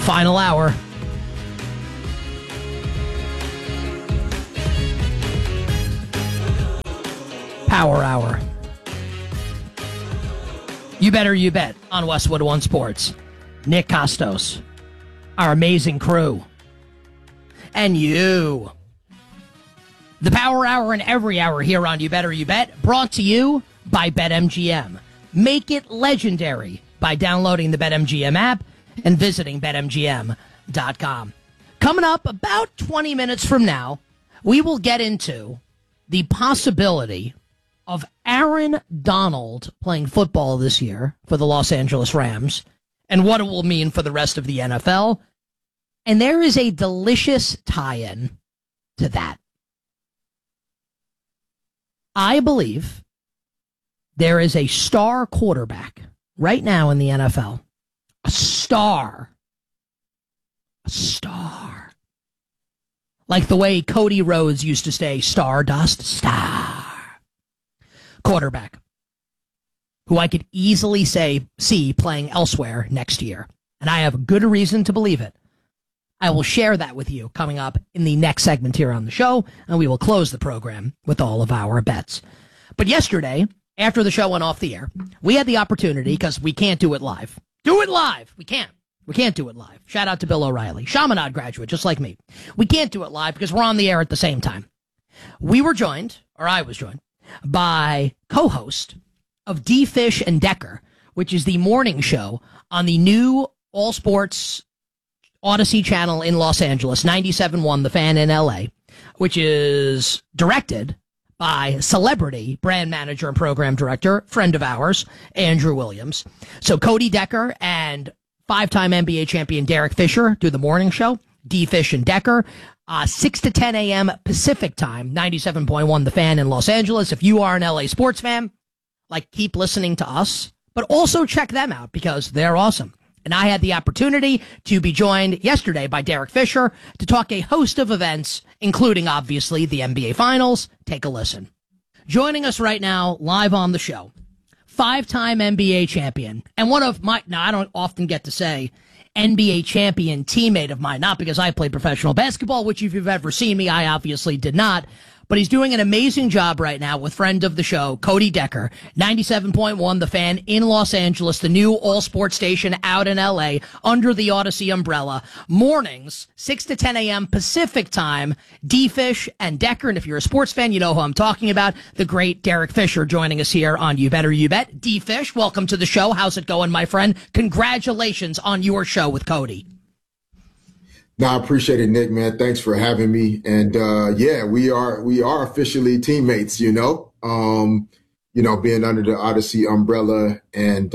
Final hour. Power hour. You better you bet on Westwood One Sports. Nick Costos, our amazing crew, and you. The Power Hour and every hour here on You Better You Bet, brought to you by BetMGM. Make it legendary by downloading the BetMGM app and visiting BetMGM.com. Coming up about 20 minutes from now, we will get into the possibility of Aaron Donald playing football this year for the Los Angeles Rams and what it will mean for the rest of the NFL. And there is a delicious tie-in to that. I believe there is a star quarterback right now in the NFL. A star. Like the way Cody Rhodes used to say, Stardust, star. Quarterback who I could easily see playing elsewhere next year. And I have good reason to believe it. I will share that with you coming up in the next segment here on the show, and we will close the program with all of our bets. But yesterday, after the show went off the air, we had the opportunity, because we can't do it live. Do it live! We can't. We can't do it live. Shout out to Bill O'Reilly. Chaminade graduate, just like me. We can't do it live because we're on the air at the same time. I was joined, by co-host of D. Fish and Decker, which is the morning show on the new All Sports Odyssey channel in Los Angeles, 97.1 The Fan in L.A., which is directed by celebrity brand manager and program director, friend of ours, Andrew Williams. So Cody Decker and five-time NBA champion Derek Fisher do the morning show, D. Fish and Decker, 6 to 10 a.m. Pacific time, 97.1 The Fan in Los Angeles. If you are an LA sports fan, keep listening to us, but also check them out because they're awesome. And I had the opportunity to be joined yesterday by Derek Fisher to talk a host of events, including, obviously, the NBA Finals. Take a listen. Joining us right now, live on the show, five-time NBA champion, and one of my, now I don't often get to say, NBA champion teammate of mine, not because I played professional basketball, which if you've ever seen me, I obviously did not, but he's doing an amazing job right now with friend of the show, Cody Decker, 97.1 The Fan in Los Angeles, the new all-sports station out in L.A. under the Odyssey umbrella. Mornings, 6 to 10 a.m. Pacific time, D-Fish and Decker. And if you're a sports fan, you know who I'm talking about, the great Derek Fisher joining us here on You Better You Bet. D-Fish, welcome to the show. How's it going, my friend? Congratulations on your show with Cody. No, I appreciate it, Nick, man. Thanks for having me. And, we are officially teammates, being under the Odyssey umbrella and,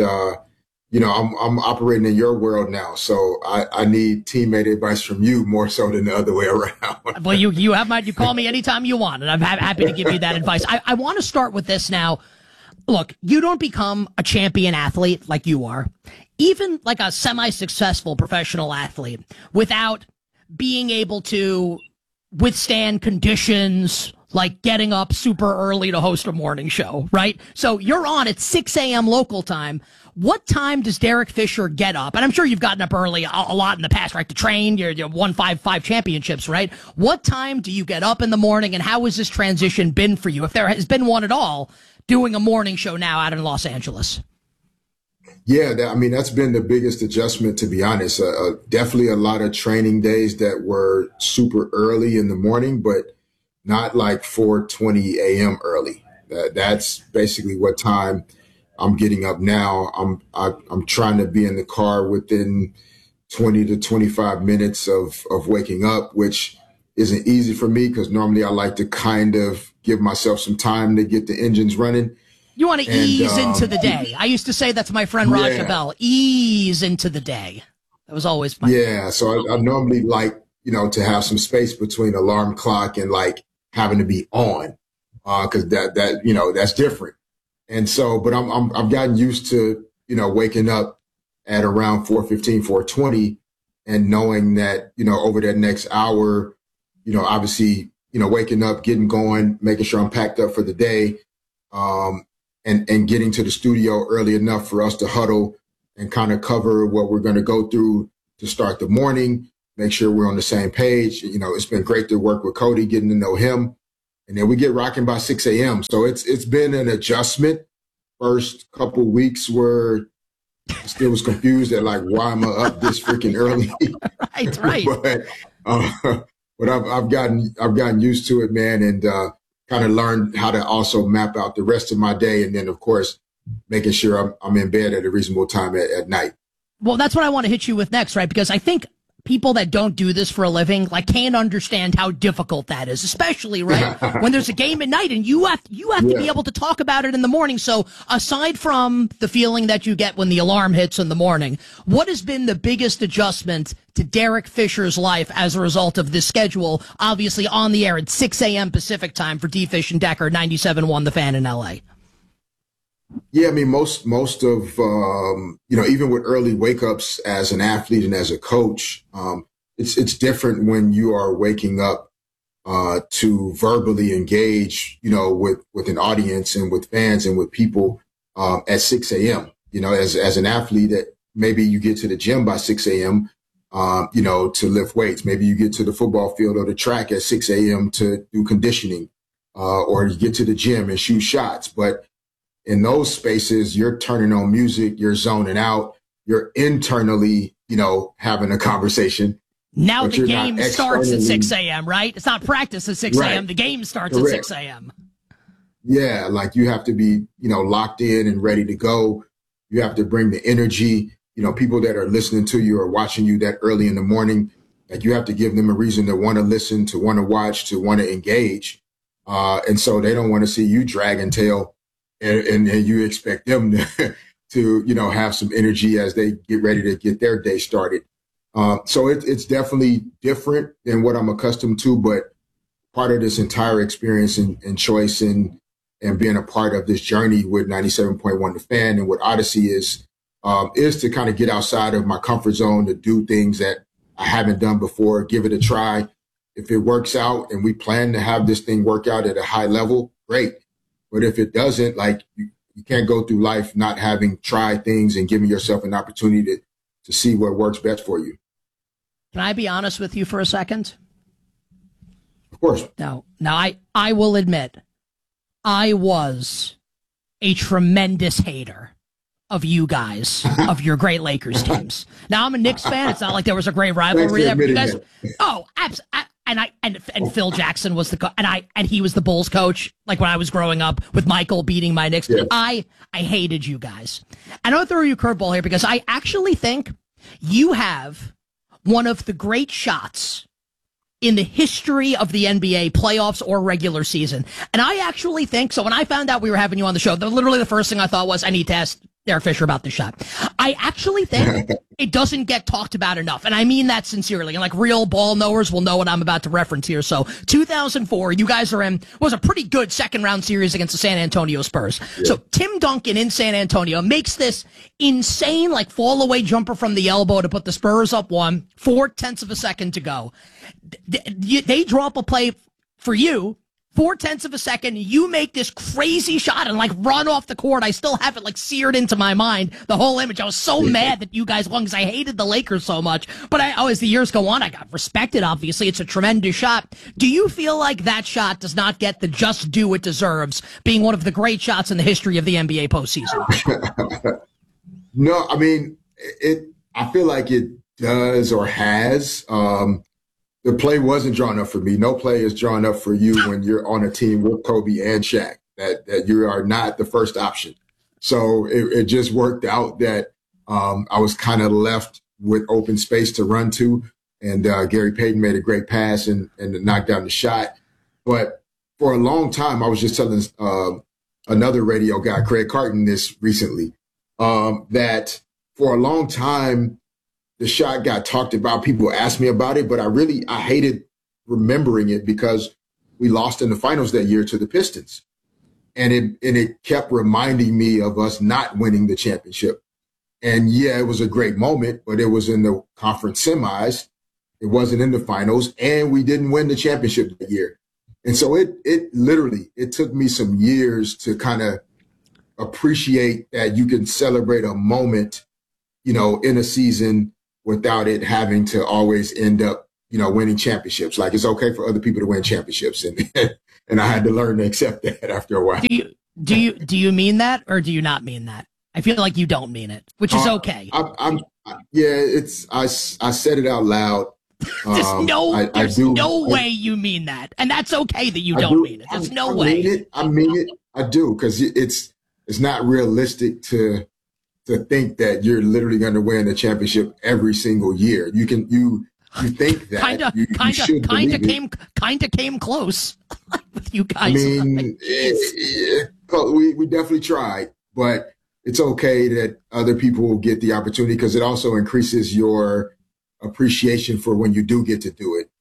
I'm operating in your world now. So I need teammate advice from you more so than the other way around. Well, you call me anytime you want, and I'm happy to give you that advice. I want to start with this now. Look, you don't become a champion athlete like you are, even like a semi-successful professional athlete, without being able to withstand conditions like getting up super early to host a morning show, right? So you're on at 6 a.m. local time. What time does Derek Fisher get up? And I'm sure you've gotten up early a lot in the past, right? To train, you won five championships, right? What time do you get up in the morning, and how has this transition been for you, if there has been one at all, doing a morning show now out in Los Angeles? Yeah, that's been the biggest adjustment, to be honest. Definitely a lot of training days that were super early in the morning, but not like 4:20 a.m. early. That's basically what time I'm getting up now. I'm trying to be in the car within 20 to 25 minutes of waking up, which isn't easy for me because normally I like to kind of give myself some time to get the engines running. You want to ease into the day. I used to say that to my friend Raja Bell. Ease into the day. That was always my So I normally like, to have some space between alarm clock and like having to be on, because that's different. And so, but I've gotten used to, waking up at around 4:15, 4:20 and knowing that, over that next hour, obviously, waking up, getting going, making sure I'm packed up for the day, and getting to the studio early enough for us to huddle and kind of cover what we're going to go through to start the morning, make sure we're on the same page. You know, it's been great to work with Cody, getting to know him. And then we get rocking by 6 a.m. So it's been an adjustment. First couple weeks were I still was confused at like, why am I up this freaking early? Right. But I've gotten used to it, man, and kind of learned how to also map out the rest of my day, and then of course making sure I'm in bed at a reasonable time at night. Well, that's what I want to hit you with next, right? Because I think people that don't do this for a living can't understand how difficult that is, especially right when there's a game at night and you have to be able to talk about it in the morning. So aside from the feeling that you get when the alarm hits in the morning, what has been the biggest adjustment to Derek Fisher's life as a result of this schedule? Obviously on the air at 6 a.m. Pacific time for D Fish and Decker, 97.1 The Fan in LA. Yeah, I mean, most of, even with early wake ups as an athlete and as a coach, it's different when you are waking up to verbally engage, with an audience and with fans and with people at 6 a.m. As an athlete, that maybe you get to the gym by 6 a.m., to lift weights. Maybe you get to the football field or the track at 6 a.m. to do conditioning, or you get to the gym and shoot shots. But in those spaces, you're turning on music, you're zoning out, you're internally, having a conversation. Now the game starts at 6 a.m., right? It's not practice at 6 a.m. Right. The game starts Correct. at 6 a.m. Yeah, you have to be, locked in and ready to go. You have to bring the energy. People that are listening to you or watching you that early in the morning, you have to give them a reason to want to listen, to want to watch, to want to engage. And so they don't want to see you dragging tail. And you expect them to have some energy as they get ready to get their day started. So it's definitely different than what I'm accustomed to, but part of this entire experience and choice and being a part of this journey with 97.1 The Fan and what Odyssey is to kind of get outside of my comfort zone, to do things that I haven't done before, give it a try. If it works out and we plan to have this thing work out at a high level, great. But if it doesn't, you can't go through life not having tried things and giving yourself an opportunity to see what works best for you. Can I be honest with you for a second? Of course. Now I will admit, I was a tremendous hater of you guys, of your great Lakers teams. Now I'm a Knicks fan. It's not like there was a great rivalry there. But you guys, and Phil Jackson was and he was the Bulls coach, when I was growing up with Michael beating my Knicks. Yeah. I hated you guys. And I'll throw you a curveball here because I actually think you have one of the great shots in the history of the NBA playoffs or regular season. And I actually think, so when I found out we were having you on the show, literally the first thing I thought was, I need to ask Derek Fisher about this shot. I actually think it doesn't get talked about enough. And I mean that sincerely. And real ball knowers will know what I'm about to reference here. So 2004, you guys are in, was a pretty good second round series against the San Antonio Spurs. Yeah. So Tim Duncan in San Antonio makes this insane, fall away jumper from the elbow to put the Spurs up 4/10 of a second to go. They drop a play for you. 4/10 of a second, you make this crazy shot and run off the court. I still have it seared into my mind, the whole image. I was so mad that you guys won because I hated the Lakers so much. But as the years go on, I got respected, obviously. It's a tremendous shot. Do you feel like that shot does not get the just due it deserves, being one of the great shots in the history of the NBA postseason? No, I mean, I feel like it does or has. The play wasn't drawn up for me. No play is drawn up for you when you're on a team with Kobe and Shaq, that you are not the first option. So it just worked out that I was kind of left with open space to run to. And Gary Payton made a great pass and knocked down the shot. But for a long time, I was just telling another radio guy, Craig Carton, this recently, that for a long time, the shot got talked about. People asked me about it, but I hated remembering it because we lost in the finals that year to the Pistons. And it kept reminding me of us not winning the championship. And yeah, it was a great moment, but it was in the conference semis. It wasn't in the finals, and we didn't win the championship that year. And so it literally took me some years to kind of appreciate that you can celebrate a moment, in a season without it having to always end up, winning championships. Like, it's okay for other people to win championships. And, and I had to learn to accept that after a while. Do you mean that, or do you not mean that? I feel like you don't mean it, which is okay. I said it out loud. There's no way you mean that. And that's okay that you don't mean it. There's no way. I mean it. I do. Cause it's not realistic to think that you're literally going to win a championship every single year. You think that kinda came close with you guys. I mean, we definitely tried, but it's okay that other people will get the opportunity, because it also increases your appreciation for when you do get to do it,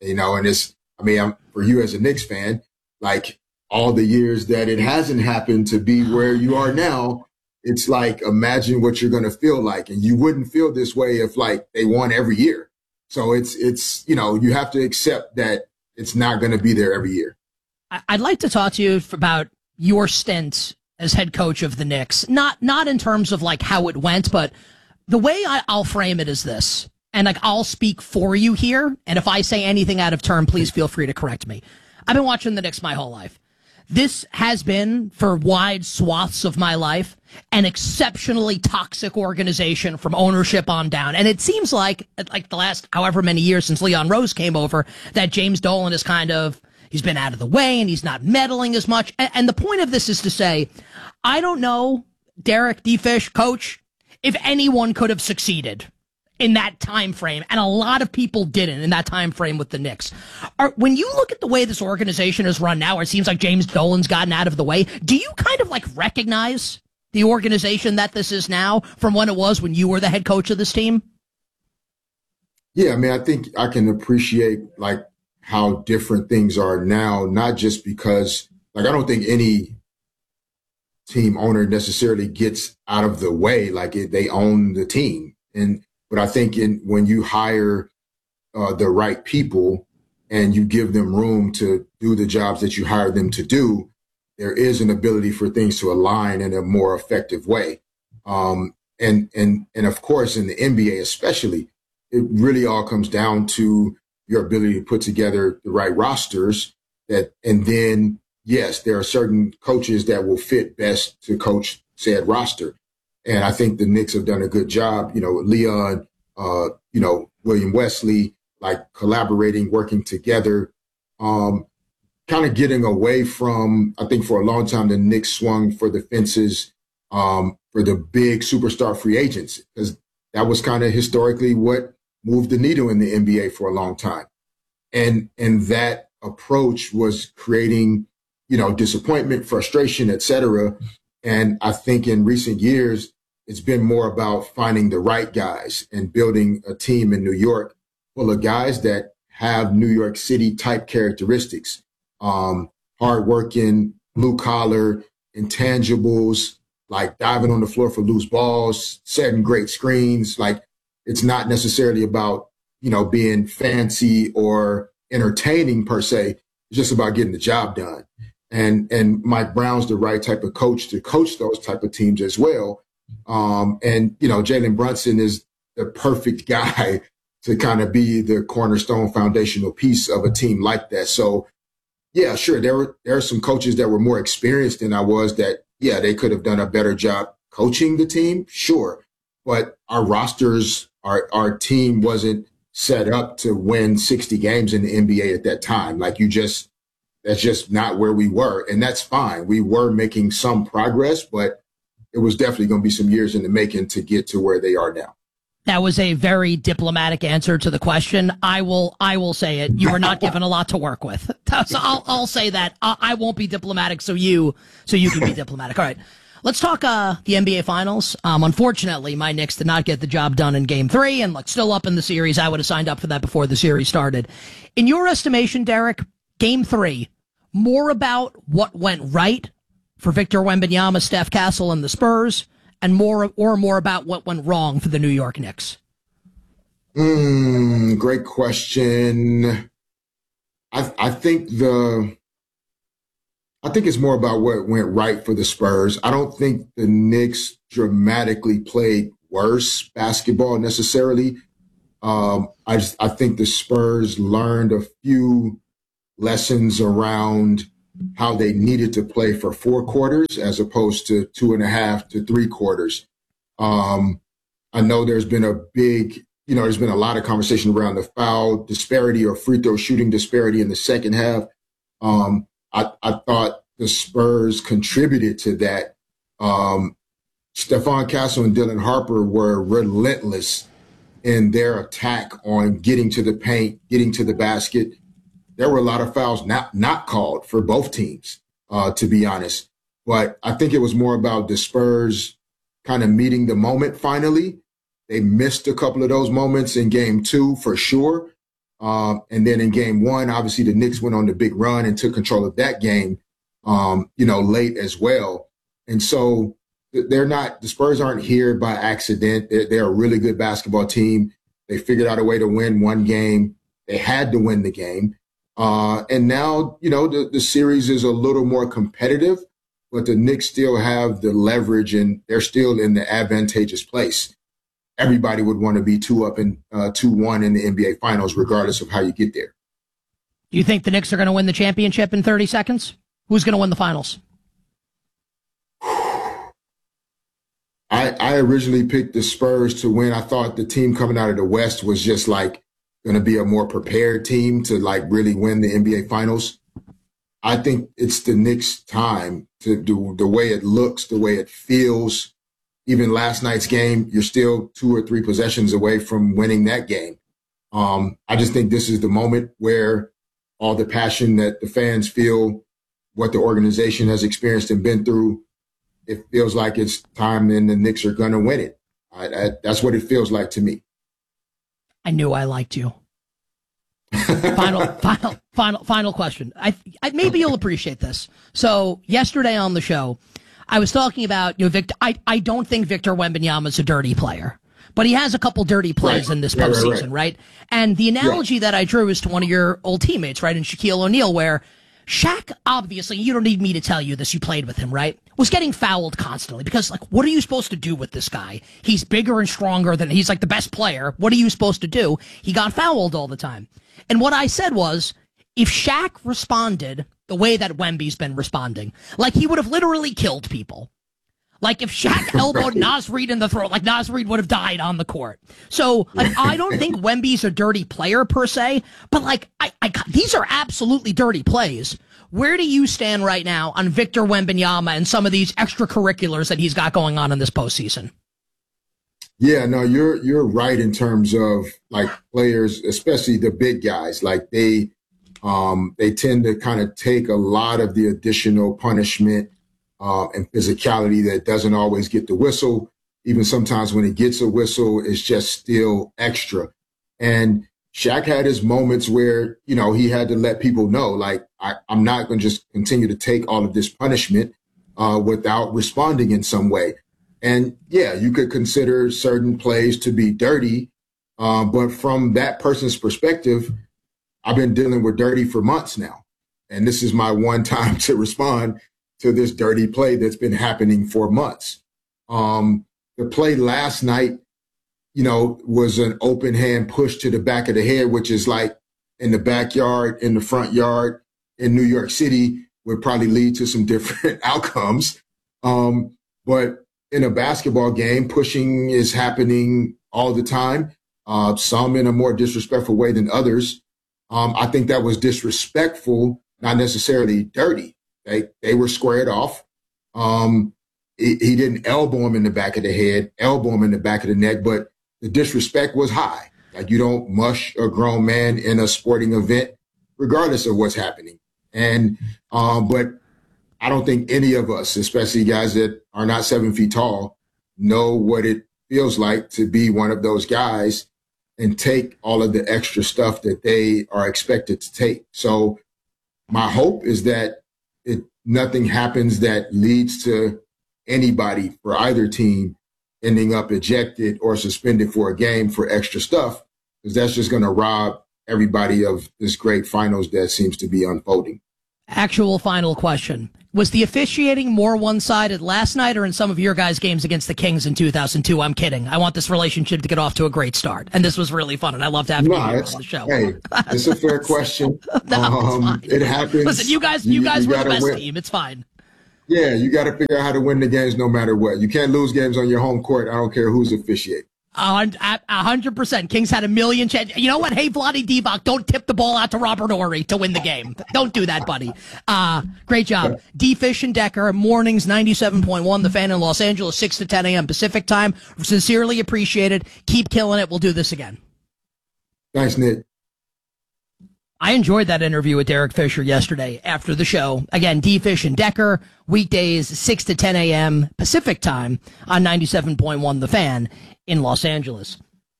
and for you as a Knicks fan, like, all the years that it hasn't happened to be where you are now, it's like, imagine what you're going to feel like. And you wouldn't feel this way if, like, they won every year. So it's you have to accept that it's not going to be there every year. I'd like to talk to you about your stint as head coach of the Knicks, not in terms of like how it went, but the way I'll frame it is this, and like, I'll speak for you here. And if I say anything out of turn, please feel free to correct me. I've been watching the Knicks my whole life. This has been, for wide swaths of my life, an exceptionally toxic organization from ownership on down. And it seems like the last however many years since Leon Rose came over, that James Dolan is he's been out of the way and he's not meddling as much. And the point of this is to say, I don't know, Derek D-Fish, coach, if anyone could have succeeded in that time frame, and a lot of people didn't in that time frame with the Knicks. When you look at the way this organization is run now, where it seems like James Dolan's gotten out of the way, do you kind of like recognize the organization that this is now from when it was when you were the head coach of this team? Yeah, I mean, I think I can appreciate like how different things are now, not just because, like, I don't think any team owner necessarily gets out of the way, like they own the team. But I think when you hire the right people and you give them room to do the jobs that you hire them to do, there is an ability for things to align in a more effective way. And of course, in the NBA especially, it really all comes down to your ability to put together the right rosters. And then, yes, there are certain coaches that will fit best to coach said roster. And I think the Knicks have done a good job, Leon, William Wesley, like collaborating, working together, kind of getting away from, I think for a long time, the Knicks swung for the fences for the big superstar free agents, because that was kind of historically what moved the needle in the NBA for a long time. And that approach was creating, disappointment, frustration, et cetera. And I think in recent years, it's been more about finding the right guys and building a team in New York full of guys that have New York City type characteristics, hardworking, blue collar, intangibles, like diving on the floor for loose balls, setting great screens. Like, it's not necessarily about, being fancy or entertaining per se. It's just about getting the job done. And Mike Brown's the right type of coach to coach those type of teams as well. Jalen Brunson is the perfect guy to kind of be the cornerstone foundational piece of a team like that. So, yeah, sure, there are some coaches that were more experienced than I was that, yeah, they could have done a better job coaching the team, sure. But our rosters, our team wasn't set up to win 60 games in the NBA at that time. Like, that's just not where we were. And that's fine. We were making some progress, but it was definitely going to be some years in the making to get to where they are now. That was a very diplomatic answer to the question. I will say it. You were not given a lot to work with. So I'll say that. I won't be diplomatic so you can be diplomatic. All right. Let's talk the NBA Finals. Unfortunately, my Knicks did not get the job done in Game 3 and still up in the series. I would have signed up for that before the series started. In your estimation, Derek, Game 3, more about what went right for Victor Wembanyama, Steph Castle, and the Spurs, and more about what went wrong for the New York Knicks? Great question. I think it's more about what went right for the Spurs. I don't think the Knicks dramatically played worse basketball necessarily. I think the Spurs learned a few lessons around how they needed to play for 4 quarters as opposed to 2.5 to 3 quarters. I know there's been there's been a lot of conversation around the foul disparity or free throw shooting disparity in the second half. I thought the Spurs contributed to that. Stephon Castle and Dylan Harper were relentless in their attack on getting to the paint, getting to the basket. There were a lot of fouls not called for both teams, to be honest. But I think it was more about the Spurs kind of meeting the moment finally. They missed a couple of those moments in game 2 for sure. And then in game 1, obviously the Knicks went on the big run and took control of that game, late as well. And so the Spurs aren't here by accident. They're a really good basketball team. They figured out a way to win one game. They had to win the game. And now, the series is a little more competitive, but the Knicks still have the leverage and they're still in the advantageous place. Everybody would want to be 2-up and 2-1 in the NBA Finals, regardless of how you get there. Do you think the Knicks are going to win the championship in 30 seconds? Who's going to win the finals? I originally picked the Spurs to win. I thought the team coming out of the West was just going to be a more prepared team to really win the NBA Finals. I think it's the Knicks' time to do the way it looks, the way it feels. Even last night's game, you're still 2 or 3 possessions away from winning that game. I just think this is the moment where all the passion that the fans feel, what the organization has experienced and been through, it feels like it's time and the Knicks are going to win it. That's what it feels like to me. I knew I liked you. Final question. I maybe you'll appreciate this. So yesterday on the show, I was talking about, Victor. I don't think Victor Wembanyama is a dirty player, but he has a couple dirty plays in this postseason, right? And the analogy that I drew is to one of your old teammates, right, in Shaquille O'Neal, where Shaq, obviously, you don't need me to tell you this, you played with him, right, was getting fouled constantly because, what are you supposed to do with this guy? He's bigger and stronger than, he's the best player. What are you supposed to do? He got fouled all the time. And what I said was, if Shaq responded the way that Wemby's been responding, he would have literally killed people. If Shaq elbowed Naz Reid in the throat, Naz Reid would have died on the court. So, I don't think Wemby's a dirty player per se, but these are absolutely dirty plays. Where do you stand right now on Victor Wembanyama and some of these extracurriculars that he's got going on in this postseason? Yeah, no, you're right in terms of players, especially the big guys. They tend to kind of take a lot of the additional punishment and physicality that doesn't always get the whistle. Even sometimes when it gets a whistle, it's just still extra. And Shaq had his moments where, he had to let people know, I'm not going to just continue to take all of this punishment without responding in some way. And yeah, you could consider certain plays to be dirty. But from that person's perspective, I've been dealing with dirty for months now. And this is my one time to respond to this dirty play that's been happening for months. The play last night, was an open hand push to the back of the head, which is in the backyard, in the front yard in New York City would probably lead to some different outcomes. But in a basketball game, pushing is happening all the time, some in a more disrespectful way than others. I think that was disrespectful, not necessarily dirty. They were squared off. He didn't elbow him in the back of the head, elbow him in the back of the neck, but the disrespect was high. You don't mush a grown man in a sporting event, regardless of what's happening. And, but I don't think any of us, especially guys that are not 7 feet tall, know what it feels like to be one of those guys and take all of the extra stuff that they are expected to take. So my hope is that nothing happens that leads to anybody for either team ending up ejected or suspended for a game for extra stuff, because that's just going to rob everybody of this great finals that seems to be unfolding. Actual final question. Was the officiating more one-sided last night or in some of your guys' games against the Kings in 2002? I'm kidding. I want this relationship to get off to a great start. And this was really fun, and I loved having you here on the show. Hey, it's a fair question. It happens. Listen, you guys were the best team. It's fine. Yeah, you got to figure out how to win the games no matter what. You can't lose games on your home court. I don't care who's officiating. 100%. Kings had a million chances. You know what? Hey, Vlade Divac, don't tip the ball out to Robert Horry to win the game. Don't do that, buddy. Great job. D. Fish and Decker, mornings 97.1, The Fan in Los Angeles, 6 to 10 a.m. Pacific time. Sincerely appreciated. Keep killing it. We'll do this again. Thanks, Nick. I enjoyed that interview with Derek Fisher yesterday after the show. Again, D. Fish and Decker, weekdays 6 to 10 a.m. Pacific time on 97.1 The Fan in Los Angeles.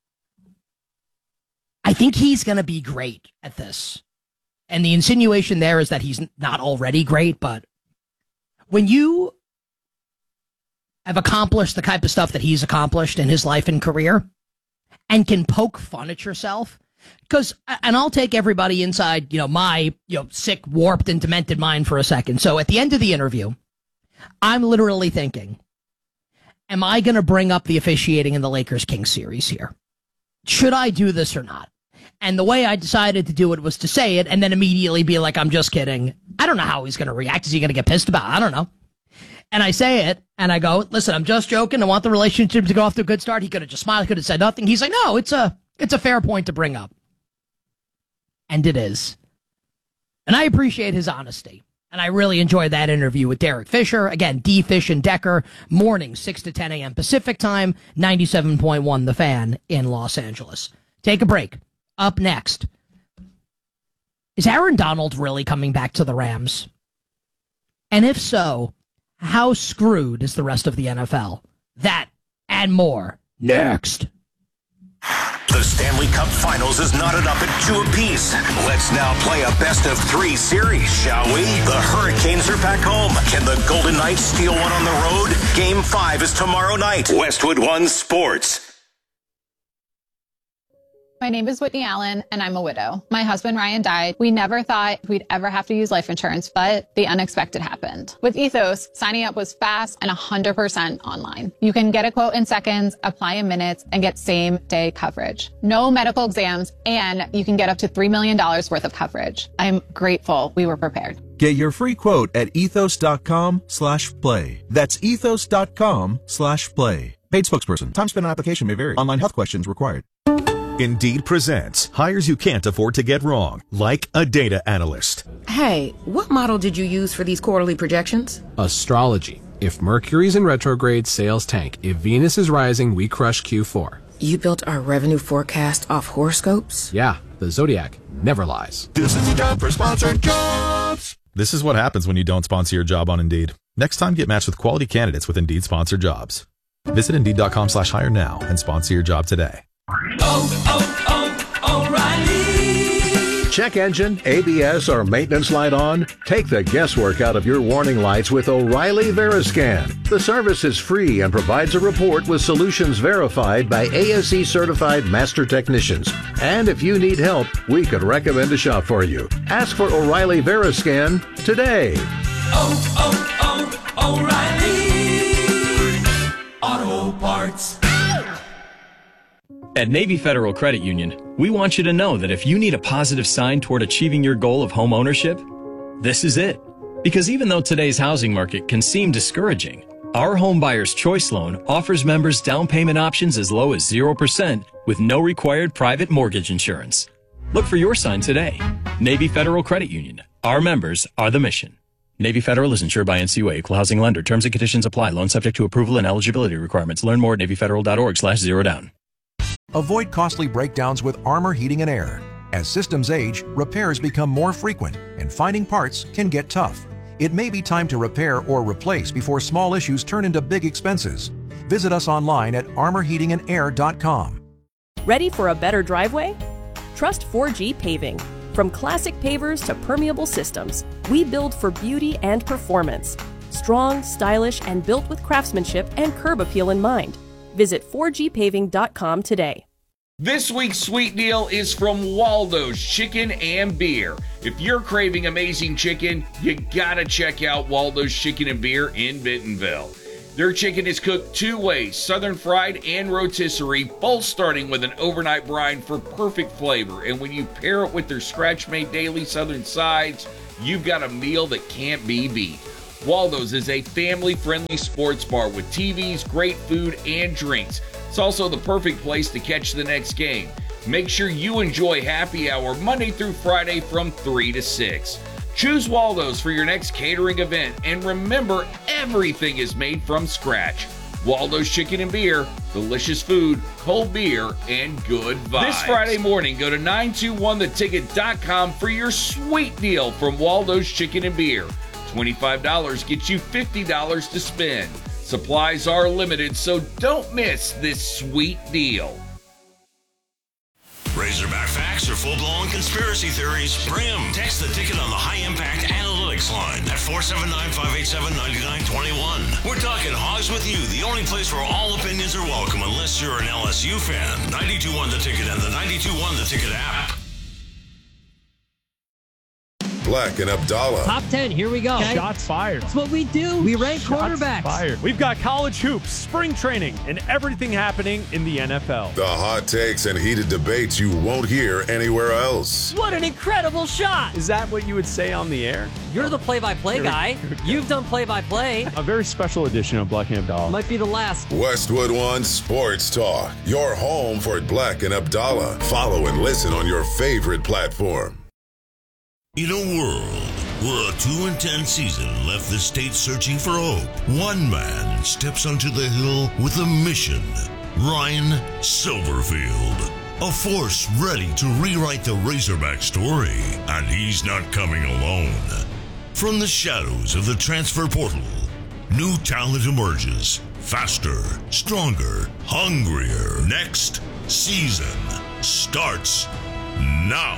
I think he's going to be great at this. And the insinuation there is that he's not already great, but when you have accomplished the type of stuff that he's accomplished in his life and career and can poke fun at yourself, and I'll take everybody inside, my, sick, warped, and demented mind for a second. So at the end of the interview, I'm literally thinking, am I going to bring up the officiating in the Lakers-Kings series here? Should I do this or not? And the way I decided to do it was to say it and then immediately be like, I'm just kidding. I don't know how he's going to react. Is he going to get pissed about it? I don't know. And I say it, and I go, listen, I'm just joking. I want the relationship to go off to a good start. He could have just smiled. He could have said nothing. He's like, no, it's a fair point to bring up. And it is. And I appreciate his honesty. And I really enjoyed that interview with Derek Fisher. Again, D. Fish and Decker, morning, 6 to 10 a.m. Pacific time, 97.1 The Fan in Los Angeles. Take a break. Up next, is Aaron Donald really coming back to the Rams? And if so, how screwed is the rest of the NFL? That and more next. The Stanley Cup Finals is knotted up at 2 apiece. Let's now play a best-of-3 series, shall we? The Hurricanes are back home. Can the Golden Knights steal one on the road? Game 5 is tomorrow night. Westwood One Sports. My name is Whitney Allen, and I'm a widow. My husband, Ryan, died. We never thought we'd ever have to use life insurance, but the unexpected happened. With Ethos, signing up was fast and 100% online. You can get a quote in seconds, apply in minutes, and get same-day coverage. No medical exams, and you can get up to $3 million worth of coverage. I'm grateful we were prepared. Get your free quote at ethos.com/play. That's ethos.com/play. Paid spokesperson. Time spent on application may vary. Online health questions required. Indeed presents hires you can't afford to get wrong, like a data analyst. Hey, what model did you use for these quarterly projections? Astrology. If Mercury's in retrograde, sales tank. If Venus is rising, we crush Q4. You built our revenue forecast off horoscopes? Yeah, the Zodiac never lies. This is the job for sponsored jobs. This is what happens when you don't sponsor your job on Indeed. Next time, get matched with quality candidates with Indeed sponsored jobs. Visit Indeed.com/hire now and sponsor your job today. O'Reilly. Check engine, ABS, or maintenance light on? Take the guesswork out of your warning lights with O'Reilly Veriscan. The service is free and provides a report with solutions verified by ASE certified master technicians. And if you need help, we could recommend a shop for you. Ask for O'Reilly Veriscan today. O'Reilly Auto Parts. At Navy Federal Credit Union, we want you to know that if you need a positive sign toward achieving your goal of home ownership, this is it. Because even though today's housing market can seem discouraging, our Home Buyer's Choice Loan offers members down payment options as low as 0% with no required private mortgage insurance. Look for your sign today. Navy Federal Credit Union. Our members are the mission. Navy Federal is insured by NCUA, Equal Housing Lender. Terms and conditions apply. Loan subject to approval and eligibility requirements. Learn more at NavyFederal.org/zerodown. Avoid costly breakdowns with Armor Heating and Air. As systems age, repairs become more frequent, and finding parts can get tough. It may be time to repair or replace before small issues turn into big expenses. Visit us online at armorheatingandair.com. Ready for a better driveway? Trust 4G Paving. From classic pavers to permeable systems, we build for beauty and performance. Strong, stylish, and built with craftsmanship and curb appeal in mind. Visit 4gpaving.com today. This week's sweet deal is from Waldo's Chicken and Beer. If you're craving amazing chicken, you gotta check out Waldo's Chicken and Beer in Bentonville. Their chicken is cooked 2 ways, southern fried and rotisserie, both starting with an overnight brine for perfect flavor. And when you pair it with their scratch-made daily southern sides, you've got a meal that can't be beat. Waldo's is a family-friendly sports bar with TVs, great food, and drinks. It's also the perfect place to catch the next game. Make sure you enjoy happy hour Monday through Friday from 3 to 6. Choose Waldo's for your next catering event, and remember, everything is made from scratch. Waldo's Chicken and Beer, delicious food, cold beer, and good vibes. This Friday morning, go to 921theticket.com for your sweet deal from Waldo's Chicken and Beer. $25 gets you $50 to spend. Supplies are limited, so don't miss this sweet deal. Razorback facts or full-blown conspiracy theories? Bring them. Text the ticket on the high-impact analytics line at 479-587-9921. We're talking Hogs with You, the only place where all opinions are welcome unless you're an LSU fan. 92.1 The Ticket and the 92.1 The Ticket app. Black and Abdallah. Top 10, here we go. Okay. Shots fired. That's what we do. We rank quarterbacks. Fired. We've got college hoops, spring training, and everything happening in the NFL. The hot takes and heated debates you won't hear anywhere else. What an incredible shot. Is that what you would say on the air? You're the play-by-play guy. You've done play-by-play. A very special edition of Black and Abdallah. Might be the last. Westwood One Sports Talk. Your home for Black and Abdallah. Follow and listen on your favorite platform. In a world where a 2-10 season left the state searching for hope, one man steps onto the hill with a mission. Ryan Silverfield, a force ready to rewrite the Razorback story, and he's not coming alone. From the shadows of the transfer portal, new talent emerges, faster, stronger, hungrier. Next season starts now.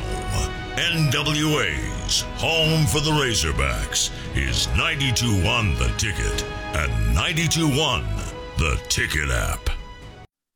NWA's home for the Razorbacks is 92.1 The Ticket and 92.1 The Ticket app.